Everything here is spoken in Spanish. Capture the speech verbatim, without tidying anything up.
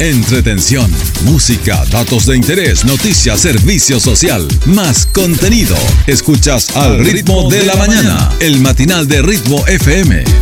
Entretención, música, datos de interés, noticias, servicio social, más contenido. Escuchas Al Ritmo de la Mañana, el matinal de Ritmo F M.